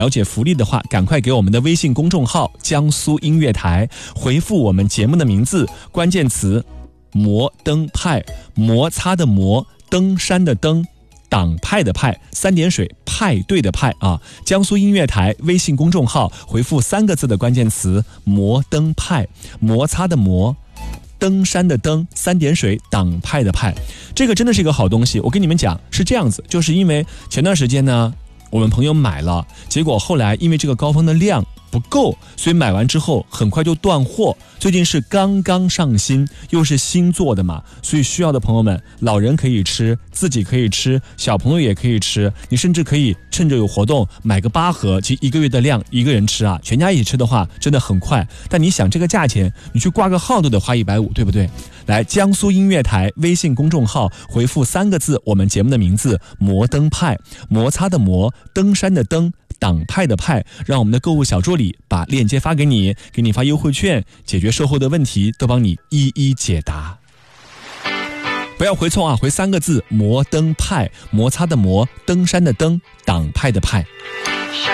了解福利的话，赶快给我们的微信公众号江苏音乐台回复我们节目的名字，关键词摩登派，摩擦的摩，登山的登，党派的派，3点水派对的派啊！江苏音乐台微信公众号回复3个字的关键词摩登派，摩擦的摩，登山的登，3点水党派的派。这个真的是一个好东西，我跟你们讲是这样子，就是因为前段时间呢我们朋友买了，结果后来因为这个膏方的量不够，所以买完之后很快就断货。最近是刚刚上新，又是新做的嘛，所以需要的朋友们，老人可以吃，自己可以吃，小朋友也可以吃，你甚至可以趁着有活动买个8盒，其实1个月的量一个人吃啊，全家一起吃的话真的很快。但你想这个价钱，你去挂个号都得花150，对不对？来，江苏音乐台微信公众号回复3个字我们节目的名字摩登派，摩擦的摩，登山的登，党派的派，让我们的购物小助理把链接发给你，给你发优惠券，解决售后的问题都帮你一一解答。不要回错啊，回3个字摩登派，摩擦的摩，登山的登，党派的派。